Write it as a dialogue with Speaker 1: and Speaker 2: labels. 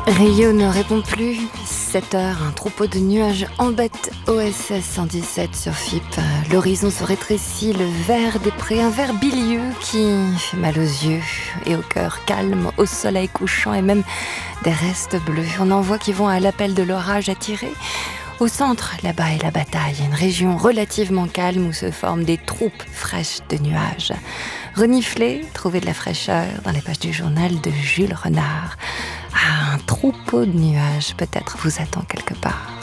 Speaker 1: Rio ne répond plus. 7 heures, un troupeau de nuages embête OSS 117 sur FIP. L'horizon se rétrécit, le vert des prés, un vert bilieux qui fait mal aux yeux et au cœur calme, au soleil couchant et même des restes bleus. On en voit qui vont à l'appel de l'orage attiré. Au centre, là-bas est la bataille, une région relativement calme où se forment des troupes fraîches de nuages. Renifler, trouver de la fraîcheur dans les pages du journal de Jules Renard. Ah, un troupeau de nuages peut-être vous attend quelque part.